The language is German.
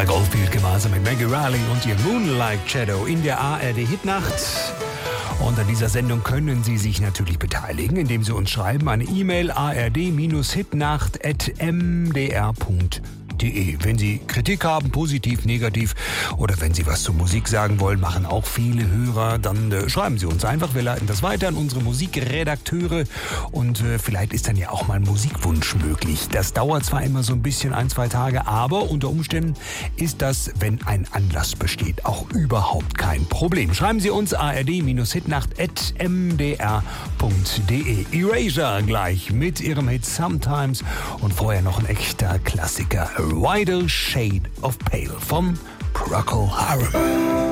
Mike Oldfield gemeinsam mit Maggie Riley und ihr Moonlight Shadow in der ARD-Hitnacht. Und an dieser Sendung können Sie sich natürlich beteiligen, indem Sie uns schreiben eine E-Mail ard-hitnacht@mdr.de. Wenn Sie Kritik haben, positiv, negativ, oder wenn Sie was zur Musik sagen wollen, machen auch viele Hörer, dann schreiben Sie uns einfach. Wir leiten das weiter an unsere Musikredakteure und vielleicht ist dann ja auch mal ein Musikwunsch möglich. Das dauert zwar immer so ein bisschen 1-2 Tage, aber unter Umständen ist das, wenn ein Anlass besteht, auch überhaupt kein Problem. Schreiben Sie uns ard-hitnacht@mdr.de. Erasure gleich mit ihrem Hit Sometimes und vorher noch ein echter Klassiker, A Wider Shade of Pale von Procol Harum.